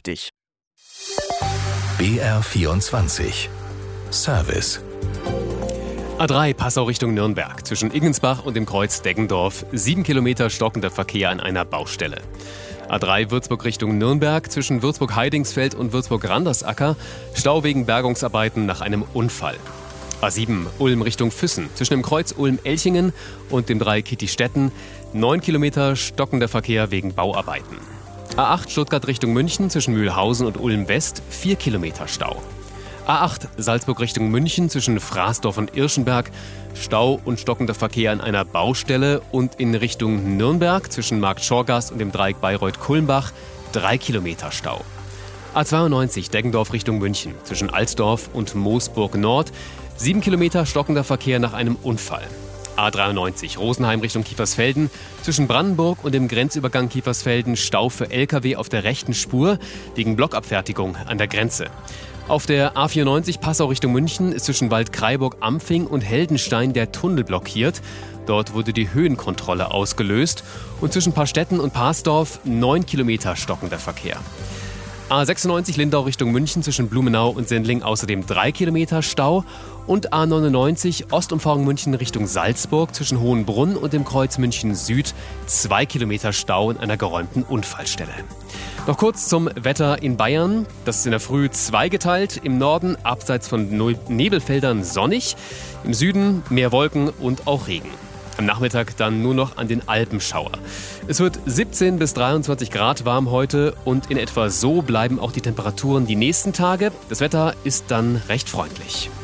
beruhigt dich. BR24 Service. A3 Passau Richtung Nürnberg. Zwischen Iggensbach und dem Kreuz Deggendorf 7 Kilometer stockender Verkehr an einer Baustelle. A3 Würzburg Richtung Nürnberg. Zwischen Würzburg-Heidingsfeld und Würzburg-Randersacker Stau wegen Bergungsarbeiten nach einem Unfall. A7 Ulm Richtung Füssen. Zwischen dem Kreuz Ulm-Elchingen und dem Dreieck Kitti-Stetten 9 Kilometer stockender Verkehr wegen Bauarbeiten. A8 Stuttgart Richtung München. Zwischen Mühlhausen und Ulm-West 4 Kilometer Stau. A8 Salzburg Richtung München zwischen Fraßdorf und Irschenberg. Stau und stockender Verkehr an einer Baustelle und in Richtung Nürnberg zwischen Markt Schorgast und dem Dreieck Bayreuth-Kulmbach 3 Kilometer Stau. A92 Deggendorf Richtung München zwischen Alsdorf und Moosburg Nord 7 Kilometer stockender Verkehr nach einem Unfall. A93 Rosenheim Richtung Kiefersfelden zwischen Brandenburg und dem Grenzübergang Kiefersfelden Stau für Lkw auf der rechten Spur wegen Blockabfertigung an der Grenze. Auf der A94 Passau Richtung München ist zwischen Waldkraiburg-Ampfing und Heldenstein der Tunnel blockiert. Dort wurde die Höhenkontrolle ausgelöst. Und zwischen Paarstetten und Parsdorf 9 Kilometer stockender Verkehr. A96 Lindau Richtung München zwischen Blumenau und Sendling außerdem 3 Kilometer Stau. Und A99 Ostumfahrung München Richtung Salzburg zwischen Hohenbrunn und dem Kreuz München Süd 2 Kilometer Stau in einer geräumten Unfallstelle. Noch kurz zum Wetter in Bayern. Das ist in der Früh zweigeteilt. Im Norden abseits von Nebelfeldern sonnig. Im Süden mehr Wolken und auch Regen. Am Nachmittag dann nur noch an den Alpen Schauer. Es wird 17 bis 23 Grad warm heute und in etwa so bleiben auch die Temperaturen die nächsten Tage. Das Wetter ist dann recht freundlich.